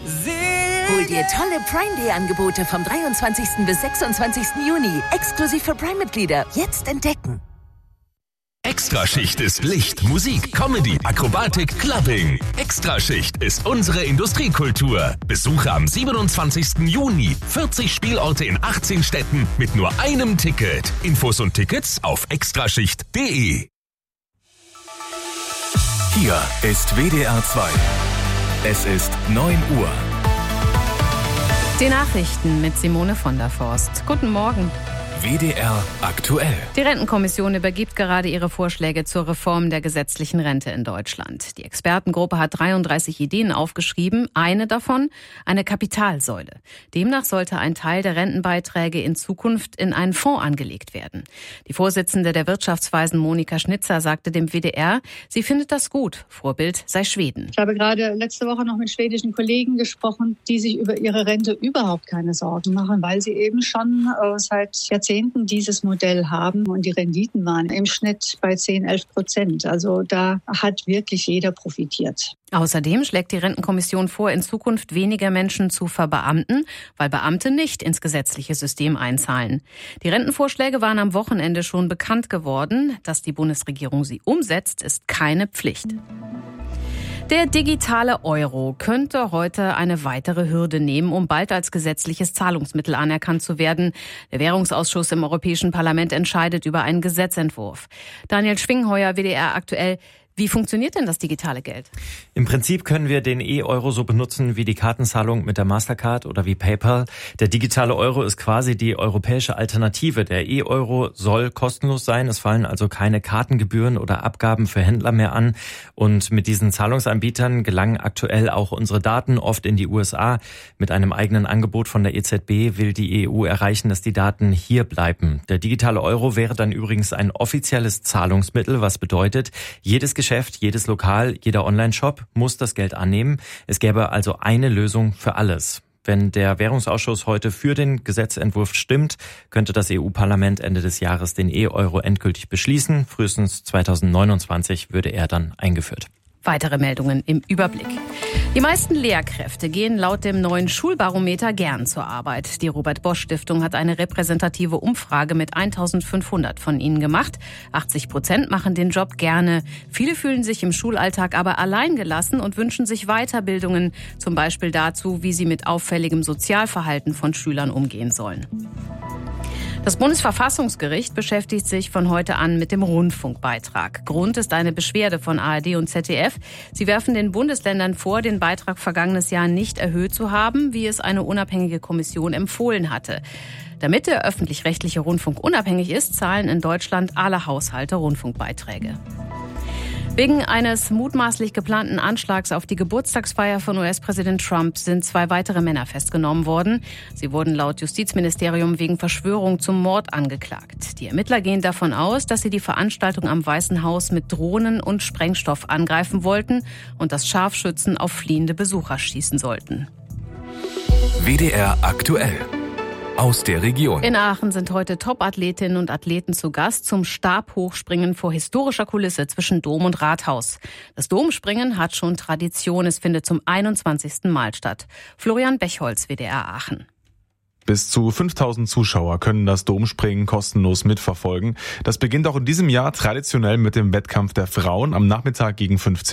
Hol dir tolle Prime-Day-Angebote vom 23. bis 26. Juni. Exklusiv für Prime-Mitglieder. Jetzt entdecken. Extraschicht ist Licht, Musik, Comedy, Akrobatik, Clubbing. Extraschicht ist unsere Industriekultur. Besuche am 27. Juni 40 Spielorte in 18 Städten mit nur einem Ticket. Infos und Tickets auf extraschicht.de. Hier ist WDR 2. Es ist 9 Uhr. Die Nachrichten mit Simone von der Forst. Guten Morgen. WDR aktuell. Die Rentenkommission übergibt gerade ihre Vorschläge zur Reform der gesetzlichen Rente in Deutschland. Die Expertengruppe hat 33 Ideen aufgeschrieben. Eine davon, eine Kapitalsäule. Demnach sollte ein Teil der Rentenbeiträge in Zukunft in einen Fonds angelegt werden. Die Vorsitzende der Wirtschaftsweisen Monika Schnitzer sagte dem WDR, sie findet das gut. Vorbild sei Schweden. Ich habe gerade letzte Woche noch mit schwedischen Kollegen gesprochen, die sich über ihre Rente überhaupt keine Sorgen machen, weil sie eben schon seit Jahrzehnten dieses Modell haben und die Renditen waren im Schnitt bei 10-11%. Also da hat wirklich jeder profitiert. Außerdem schlägt die Rentenkommission vor, in Zukunft weniger Menschen zu verbeamten, weil Beamte nicht ins gesetzliche System einzahlen. Die Rentenvorschläge waren am Wochenende schon bekannt geworden. Dass die Bundesregierung sie umsetzt, ist keine Pflicht. Der digitale Euro könnte heute eine weitere Hürde nehmen, um bald als gesetzliches Zahlungsmittel anerkannt zu werden. Der Währungsausschuss im Europäischen Parlament entscheidet über einen Gesetzentwurf. Daniel Schwingheuer, WDR aktuell. Wie funktioniert denn das digitale Geld? Im Prinzip können wir den E-Euro so benutzen wie die Kartenzahlung mit der Mastercard oder wie PayPal. Der digitale Euro ist quasi die europäische Alternative. Der E-Euro soll kostenlos sein. Es fallen also keine Kartengebühren oder Abgaben für Händler mehr an. Und mit diesen Zahlungsanbietern gelangen aktuell auch unsere Daten oft in die USA. Mit einem eigenen Angebot von der EZB will die EU erreichen, dass die Daten hier bleiben. Der digitale Euro wäre dann übrigens ein offizielles Zahlungsmittel, was bedeutet, jedes Geschäft, jedes Lokal, jeder Online-Shop muss das Geld annehmen. Es gäbe also eine Lösung für alles. Wenn der Währungsausschuss heute für den Gesetzentwurf stimmt, könnte das EU-Parlament Ende des Jahres den E-Euro endgültig beschließen. Frühestens 2029 würde er dann eingeführt. Weitere Meldungen im Überblick. Die meisten Lehrkräfte gehen laut dem neuen Schulbarometer gern zur Arbeit. Die Robert-Bosch-Stiftung hat eine repräsentative Umfrage mit 1500 von ihnen gemacht. 80% machen den Job gerne. Viele fühlen sich im Schulalltag aber alleingelassen und wünschen sich Weiterbildungen, zum Beispiel dazu, wie sie mit auffälligem Sozialverhalten von Schülern umgehen sollen. Das Bundesverfassungsgericht beschäftigt sich von heute an mit dem Rundfunkbeitrag. Grund ist eine Beschwerde von ARD und ZDF. Sie werfen den Bundesländern vor, den Beitrag vergangenes Jahr nicht erhöht zu haben, wie es eine unabhängige Kommission empfohlen hatte. Damit der öffentlich-rechtliche Rundfunk unabhängig ist, zahlen in Deutschland alle Haushalte Rundfunkbeiträge. Wegen eines mutmaßlich geplanten Anschlags auf die Geburtstagsfeier von US-Präsident Trump sind 2 weitere Männer festgenommen worden. Sie wurden laut Justizministerium wegen Verschwörung zum Mord angeklagt. Die Ermittler gehen davon aus, dass sie die Veranstaltung am Weißen Haus mit Drohnen und Sprengstoff angreifen wollten und dass Scharfschützen auf fliehende Besucher schießen sollten. WDR aktuell. Aus der Region. In Aachen sind heute Top-Athletinnen und Athleten zu Gast zum Stabhochspringen vor historischer Kulisse zwischen Dom und Rathaus. Das Domspringen hat schon Tradition. Es findet zum 21. Mal statt. Florian Bechholz, WDR Aachen. Bis zu 5000 Zuschauer können das Domspringen kostenlos mitverfolgen. Das beginnt auch in diesem Jahr traditionell mit dem Wettkampf der Frauen am Nachmittag gegen 15